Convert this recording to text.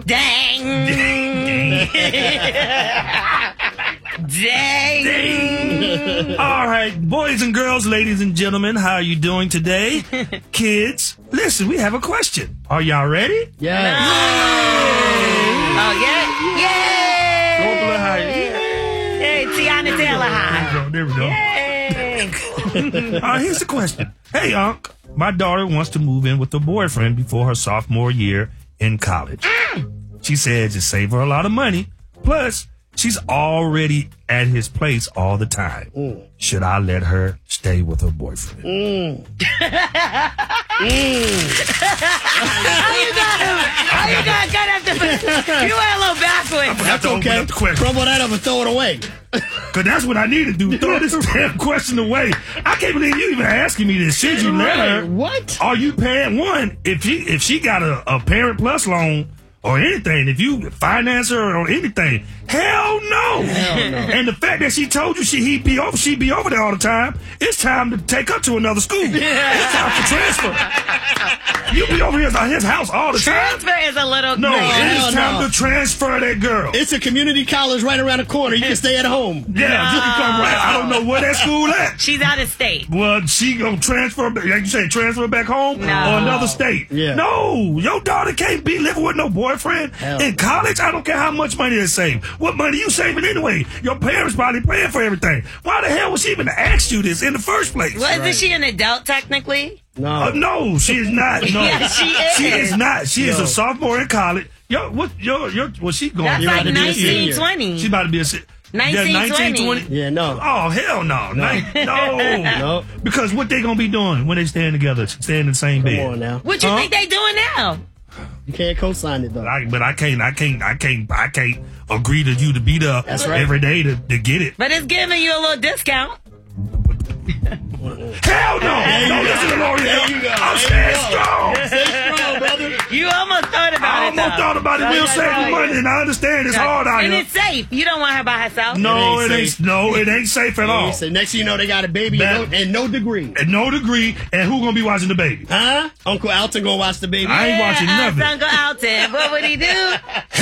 Dang. Dang. All right, boys and girls, ladies and gentlemen, how are you doing today? Kids, listen, we have a question. Are y'all ready? Yeah. Oh, yeah? Yay! Go up a little higher. Hey, Tiana Taylor high. There we go. Yay! All right, here's the question. Hey, Unc, my daughter wants to move in with her boyfriend before her sophomore year in college. She says it save her a lot of money. Plus, she's already at his place all the time. Should I let her stay with her boyfriend? How you gonna cut up the... You went a little backwards. That's okay. Crumble that up and throw it away. Because that's what I need to do. Throw this damn question away. I can't believe you even asking me this. Should you let her? What? Are you paying one? If she got a Parent Plus loan or anything, if you finance her or anything, hell no. And the fact that she told you she'd be over there all the time, it's time to take her to another school. It's time for transfer. You be over here at his house all the time. Transfer is a little... No, crazy. it's time to transfer that girl. It's a community college right around the corner. You can stay at home. Yeah, you can come right. I don't know where that school at. She's out of state. Well, she gonna transfer, like you say, transfer back home No. or another state. Yeah. No, your daughter can't be living with no boyfriend in college. I don't care how much money they save. What money you saving anyway? Your parents probably paying for everything. Why the hell was she even ask you this in the first place? Isn't she an adult technically? No. No, she is not. No, Yeah, she is. She is not. She is a sophomore in college. Was she going? That's like 1920. She's about to be a... 1920. Yeah, no. Oh, hell no. No. No. Because what they gonna be doing when they stand together, staying in the same bed? Come on now. What you think they doing now? You can't co-sign it though. But I can't agree to you to be there every day to get it. But it's giving you a little discount. Hell no! Don't listen to L'Oreal. I'm staying strong. Stay strong, brother. You almost thought about I it, almost thought about it. We'll save the money, and I understand it's hard out and here. it's safe. You don't want her by herself. No, it ain't. No, it ain't safe at all. So next thing you know, they got a baby and no degree. And no degree. And who gonna be watching the baby? Huh? Uncle Alton gonna watch the baby. I ain't watching nothing. Uncle Alton. What would he do?